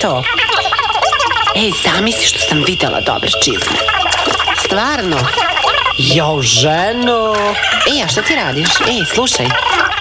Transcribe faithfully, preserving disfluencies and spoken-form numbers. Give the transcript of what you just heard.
to? Ej, zamisli što sam videla dobre čizme. Stvarno? Jo, ženo. Ej, a šta ti radiš? Ej, slušaj.